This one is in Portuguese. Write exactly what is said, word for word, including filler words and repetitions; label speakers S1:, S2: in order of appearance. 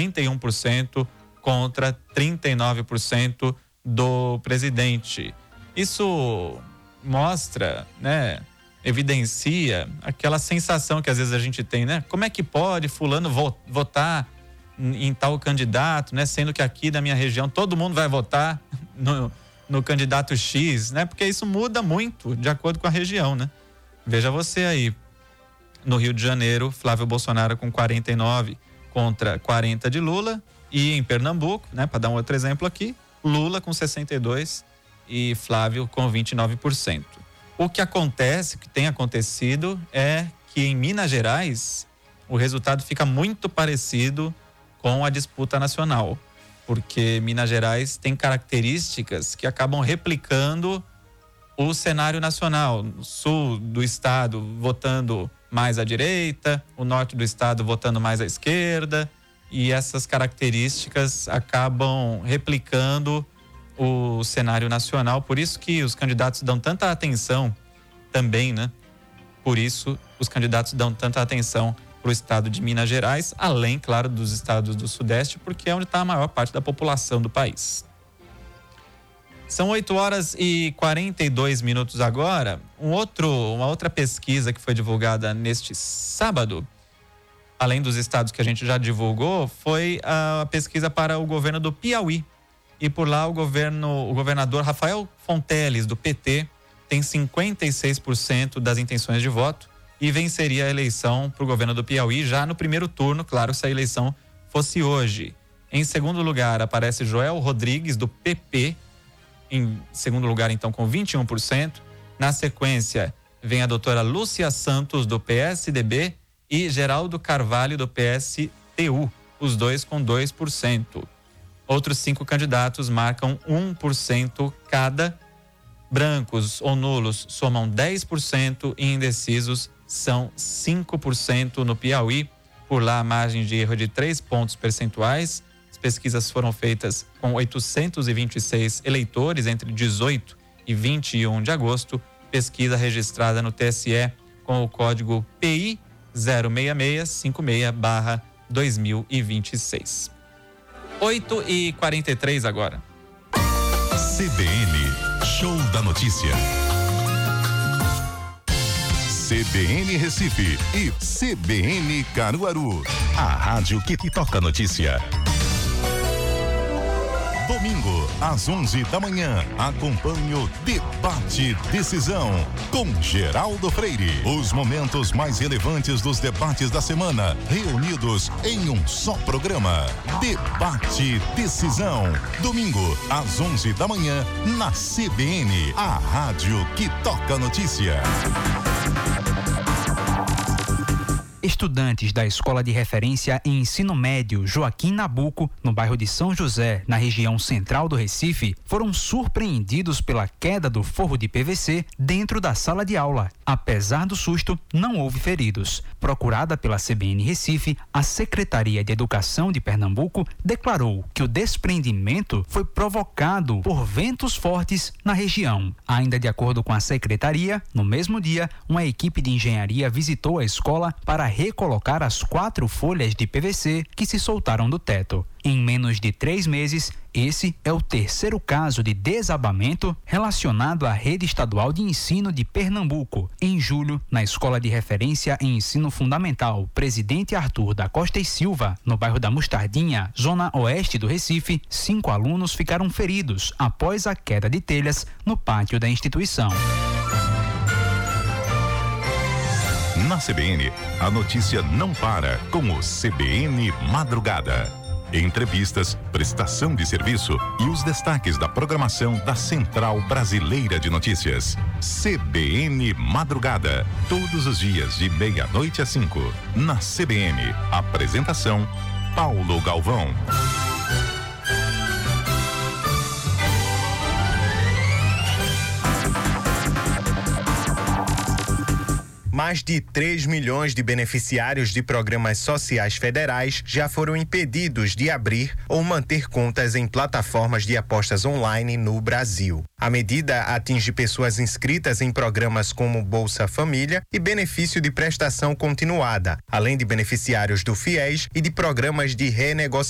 S1: cinquenta e um por cento contra trinta e nove por cento do presidente. Isso mostra, né, evidencia aquela sensação que às vezes a gente tem, né? Como é que pode fulano votar em tal candidato, né? Sendo que aqui da minha região todo mundo vai votar no, no candidato X, né? Porque isso muda muito de acordo com a região, né? Veja você aí, no Rio de Janeiro, Flávio Bolsonaro com quarenta e nove contra quarenta de Lula, e em Pernambuco, né? Para dar um outro exemplo aqui, Lula com sessenta e dois e Flávio com vinte e nove por cento. O que acontece, o que tem acontecido é que em Minas Gerais o resultado fica muito parecido com a disputa nacional, porque Minas Gerais tem características que acabam replicando o cenário nacional. O sul do estado votando mais à direita, o norte do estado votando mais à esquerda, e essas características acabam replicando o cenário nacional. Por isso que os candidatos dão tanta atenção também, né? Por isso os candidatos dão tanta atenção para o estado de Minas Gerais, além, claro, dos estados do Sudeste, porque é onde está a maior parte da população do país. São oito horas e quarenta e dois minutos agora. Um outro, uma outra pesquisa que foi divulgada neste sábado, além dos estados que a gente já divulgou, foi a pesquisa para o governo do Piauí. E por lá o governo, o governador Rafael Fonteles, do P T, tem cinquenta e seis por cento das intenções de voto e venceria a eleição para o governo do Piauí já no primeiro turno, claro, se a eleição fosse hoje. Em segundo lugar aparece Joel Rodrigues, do P P, em segundo lugar então com vinte e um por cento. Na sequência vem a doutora Lúcia Santos, do P S D B, e Geraldo Carvalho, do P S T U, os dois com dois por cento. Outros cinco candidatos marcam um por cento cada. Brancos ou nulos somam dez por cento e indecisos são cinco por cento no Piauí. Por lá, a margem de erro de três pontos percentuais. As pesquisas foram feitas com oitocentos e vinte e seis eleitores entre dezoito e vinte e um de agosto. Pesquisa registrada no T S E com o código P I zero seis seis cinco seis barra dois mil e vinte e seis. oito e quarenta e três agora.
S2: C B N, Show da Notícia. C B N Recife e C B N Caruaru. A rádio que toca notícia. Domingo, às onze da manhã, acompanhe o Debate Decisão com Geraldo Freire. Os momentos mais relevantes dos debates da semana, reunidos em um só programa. Debate Decisão. Domingo, às onze da manhã, na C B N, a rádio que toca notícia.
S3: Estudantes da Escola de Referência em Ensino Médio Joaquim Nabuco, no bairro de São José, na região central do Recife, foram surpreendidos pela queda do forro de P V C dentro da sala de aula. Apesar do susto, não houve feridos. Procurada pela C B N Recife, a Secretaria de Educação de Pernambuco declarou que o desprendimento foi provocado por ventos fortes na região. Ainda de acordo com a Secretaria, no mesmo dia, uma equipe de engenharia visitou a escola para recolocar as quatro folhas de P V C que se soltaram do teto. Em menos de três meses, esse é o terceiro caso de desabamento relacionado à rede estadual de ensino de Pernambuco. Em julho, na Escola de Referência em Ensino Fundamental Presidente Arthur da Costa e Silva, no bairro da Mostardinha, zona oeste do Recife, cinco alunos ficaram feridos após a queda de telhas no pátio da instituição.
S2: Na C B N, a notícia não para com o C B N Madrugada. Entrevistas, prestação de serviço e os destaques da programação da Central Brasileira de Notícias. C B N Madrugada, todos os dias de meia-noite às cinco. Na C B N, apresentação Paulo Galvão.
S4: Mais de três milhões de beneficiários de programas sociais federais já foram impedidos de abrir ou manter contas em plataformas de apostas online no Brasil. A medida atinge pessoas inscritas em programas como Bolsa Família e benefício de prestação continuada, além de beneficiários do FIES e de programas de renegociação